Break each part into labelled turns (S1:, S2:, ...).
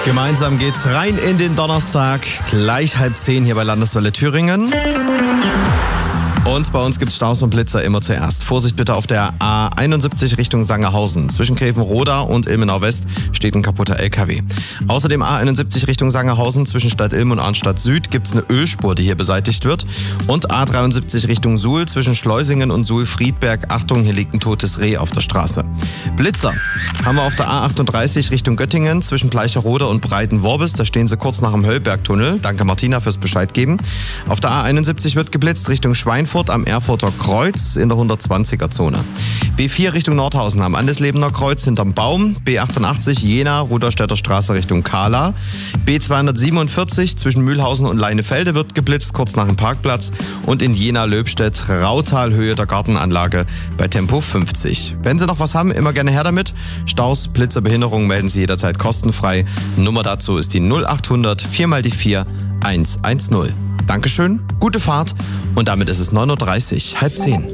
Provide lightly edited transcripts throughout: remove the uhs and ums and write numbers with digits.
S1: Gemeinsam geht's rein in den Donnerstag, gleich 9:30 hier bei Landeswelle Thüringen. Und bei uns gibt's Staus und Blitzer immer zuerst. Vorsicht bitte auf der A71 Richtung Sangerhausen. Zwischen Grevenroda und Ilmenau West steht ein kaputter LKW. Außerdem A71 Richtung Sangerhausen zwischen Stadt Ilm und Arnstadt Süd gibt's eine Ölspur, die hier beseitigt wird. Und A73 Richtung Suhl zwischen Schleusingen und Suhl-Friedberg. Achtung, hier liegt ein totes Reh auf der Straße. Blitzer haben wir auf der A38 Richtung Göttingen zwischen Bleicherode und Breitenworbis. Da stehen sie kurz nach dem Höllbergtunnel. Danke Martina fürs Bescheid geben. Auf der A71 wird geblitzt Richtung Schweinfurt am Erfurter Kreuz in der 120er-Zone. B4 Richtung Nordhausen am Andeslebener Kreuz hinterm Baum. B88 Jena, Rudolstädter Straße Richtung Kahla. B247 zwischen Mühlhausen und Leinefelde wird geblitzt, kurz nach dem Parkplatz. Und in Jena-Löbstedt, Rautal, Höhe der Gartenanlage bei Tempo 50. Wenn Sie noch was haben, immer gerne her damit. Staus, Blitzer, Behinderungen melden Sie jederzeit kostenfrei. Nummer dazu ist die 0800 4x4 110. Dankeschön, gute Fahrt und damit ist es 9:30 Uhr, 9:30.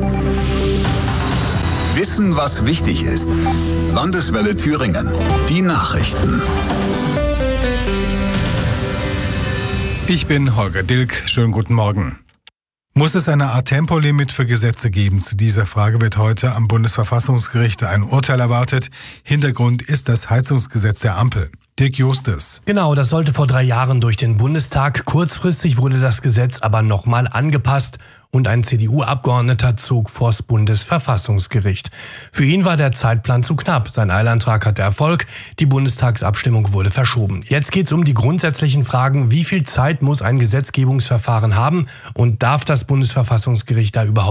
S2: Wissen, was wichtig ist. Landeswelle Thüringen. Die Nachrichten.
S3: Ich bin Holger Dilk. Schönen guten Morgen. Muss es eine Art Tempolimit für Gesetze geben? Zu dieser Frage wird heute am Bundesverfassungsgericht ein Urteil erwartet. Hintergrund ist das Heizungsgesetz der Ampel. Dirk Justus.
S4: Genau, das sollte vor 3 Jahren durch den Bundestag. Kurzfristig wurde das Gesetz aber nochmal angepasst und ein CDU-Abgeordneter zog vors Bundesverfassungsgericht. Für ihn war der Zeitplan zu knapp. Sein Eilantrag hatte Erfolg. Die Bundestagsabstimmung wurde verschoben. Jetzt geht's um die grundsätzlichen Fragen. Wie viel Zeit muss ein Gesetzgebungsverfahren haben und darf das Bundesverfassungsgericht da überhaupt